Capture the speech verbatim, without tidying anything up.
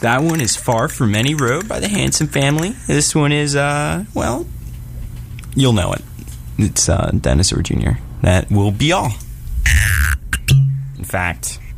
That one is Far From Any Road by the Hanson Family. This one is, uh, well, you'll know it. It's uh, Dennis Or Junior That will be all. In fact,